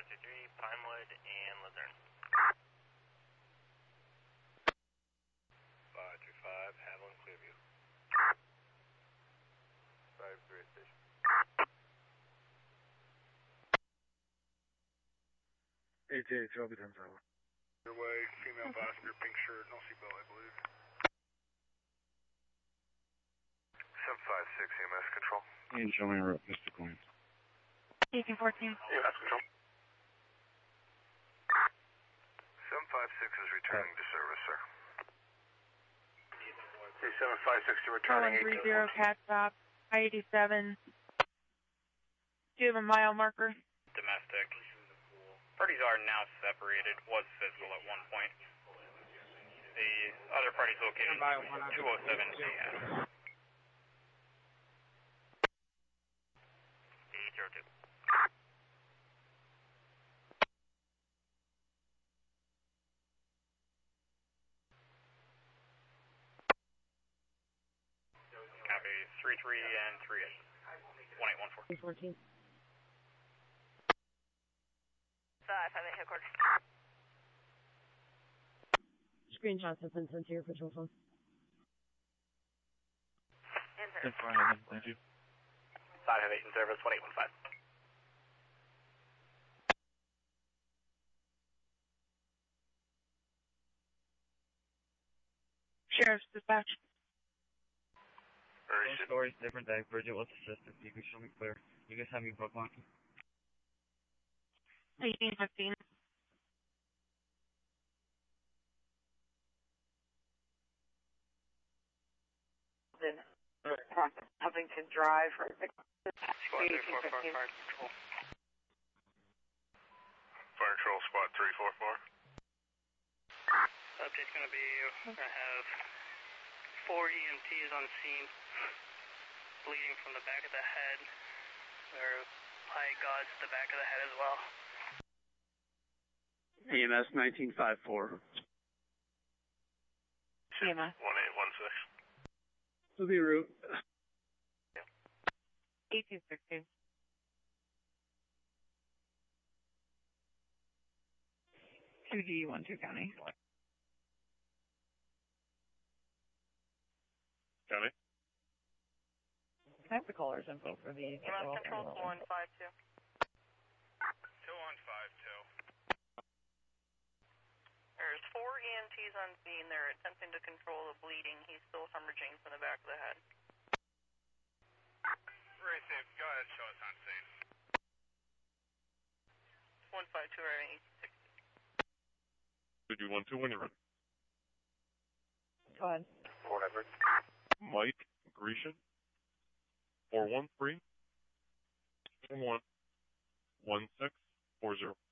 523, Pinewood, and Luzerne. 525, Haviland, Clearview. 53 station. 88, Shelby 10 Tower. Your way, female passenger, pink shirt, no seatbelt, I believe. 756, EMS control. And show me route, Mr. Queens. 1814. EMS control. 756 is returning to service, sir. 756 to returning. 4130, Cat Stop, I-87. Do you have a mile marker? Domestic. Parties are now separated, was physical at one point. The other party's located in 207 CN. 802. Copy 33 and 38. 1814. 14. 558 headquarters. Screenshots have been sent to your patrol phone. In That's service. fine, thank you. 558 in service, 1815. Sheriff's dispatch. Very Same story, different day. Bridget was assistant. You can show me clear. You guys have me book on. 1815. Having to drive for Squad 345, fire control. Fire control, squad 344. Update's going to be, we're going to have 4 EMTs on scene, bleeding from the back of the head. There are high gauze to the back of the head as well. EMS 1954. EMS. 1816. Will be route. 1816. Two 12 County. County? I have the caller's info for the... EMS control 2152. 2152. There's 4 EMTs on scene. They're attempting to control the bleeding. He's still hemorrhaging from the back of the head. Very safe. Go ahead, show us on scene. 152 riding 860. 212 when you're ready. Go ahead. Whatever. Mike Grecian, 413 1640.